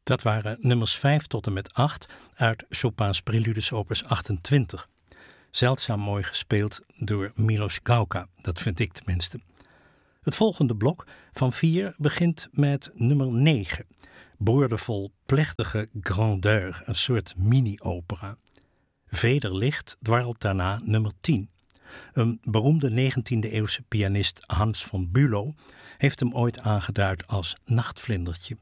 Dat waren nummers 5 tot en met 8 uit Chopin's Preludes opus 28. Zeldzaam mooi gespeeld door Milos Gauka, dat vind ik tenminste. Het volgende blok van 4 begint met nummer 9. Boordevol plechtige grandeur, een soort mini-opera. Vederlicht dwarrelt daarna nummer 10. Een beroemde 19e-eeuwse pianist Hans von Bülow heeft hem ooit aangeduid als nachtvlindertje.